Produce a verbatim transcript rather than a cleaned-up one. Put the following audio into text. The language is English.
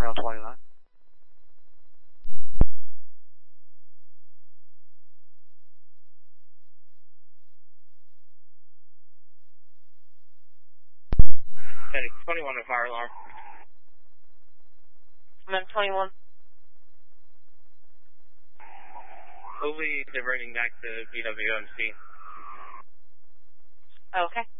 Rail twenty-nine. Heading twenty-one to fire alarm. I'm at twenty-one. We'll be diverting back to B W M C. Okay.